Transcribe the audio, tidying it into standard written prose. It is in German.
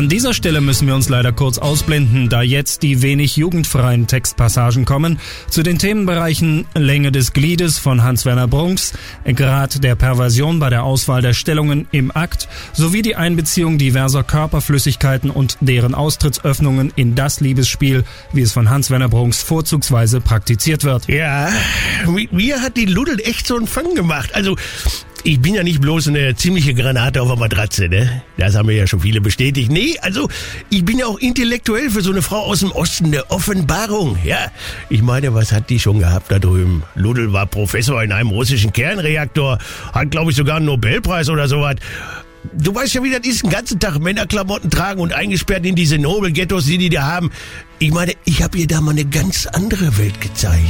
An dieser Stelle müssen wir uns leider kurz ausblenden, da jetzt die wenig jugendfreien Textpassagen kommen zu den Themenbereichen Länge des Gliedes von Hans-Werner Brunks, Grad der Perversion bei der Auswahl der Stellungen im Akt sowie die Einbeziehung diverser Körperflüssigkeiten und deren Austrittsöffnungen in das Liebesspiel, wie es von Hans-Werner Brunks vorzugsweise praktiziert wird. Ja, mit mir hat die Luddel echt so einen Fang gemacht. Also, ich bin ja nicht bloß eine ziemliche Granate auf der Matratze, ne? Das haben mir ja schon viele bestätigt. Nee, also, ich bin ja auch intellektuell für so eine Frau aus dem Osten, eine Offenbarung, ja? Ich meine, was hat die schon gehabt da drüben? Luddel war Professor in einem russischen Kernreaktor, hat, glaube ich, sogar einen Nobelpreis oder sowas. Du weißt ja, wie das ist, den ganzen Tag Männerklamotten tragen und eingesperrt in diese Nobel-Ghettos, die da haben. Ich meine, ich habe ihr da mal eine ganz andere Welt gezeigt.